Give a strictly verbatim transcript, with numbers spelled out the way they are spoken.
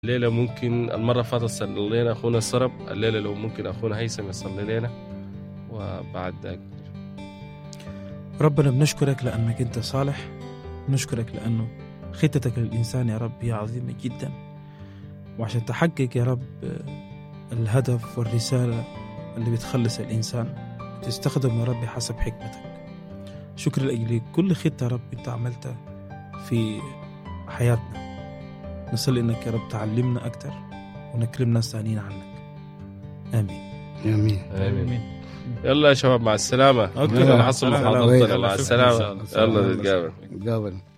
الليلة ممكن المرة فاتت صلي لنا أخونا السرب، الليلة لو ممكن أخونا هيثم يصلي لنا وبعد ذلك. ربنا بنشكرك لأنك أنت صالح، بنشكرك لأنه خطتك للإنسان يا رب هي عظيمة جدا، وعشان تحقق يا رب الهدف والرسالة اللي بتخلص الإنسان تستخدم يا رب حسب حكمتك. شكرا لأجل كل خطة يا رب أنت عملتها في حياتنا. نصلي إنك يا رب تعلمنا أكتر ونكرم ناس ثانيين عنك. آمين آمين آمين. يلا يا شباب مع السلامة. أوكي. حصل محاضرتنا مع السلامة. يلا نتقابل. نتقابل.